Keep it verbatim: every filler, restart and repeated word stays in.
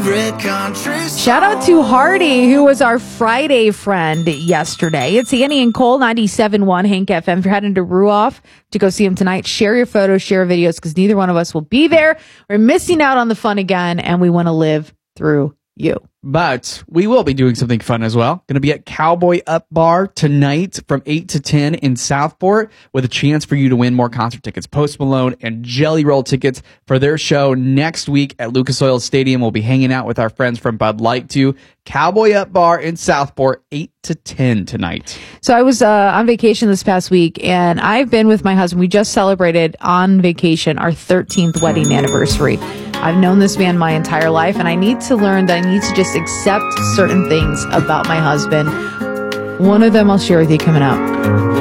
favorite country song. Shout out to Hardy, who was our Friday friend yesterday. It's Annie and Cole, ninety-seven point one Hank F M. If you're heading to Ruoff to go see him tonight, share your photos, share videos, because neither one of us will be there. We're missing out on the fun again, and we want to live through you. But we will be doing something fun as well. Going to be at Cowboy Up Bar tonight from eight to ten in Southport with a chance for you to win more concert tickets. Post Malone and Jelly Roll tickets for their show next week at Lucas Oil Stadium. We'll be hanging out with our friends from Bud Light too. Cowboy Up Bar in Southport, eight to ten tonight. So I was uh, on vacation this past week, and I've been with my husband. We just celebrated on vacation our thirteenth wedding anniversary. I've known this man my entire life, and I need to learn that I need to just accept certain things about my husband. One of them I'll share with you coming up.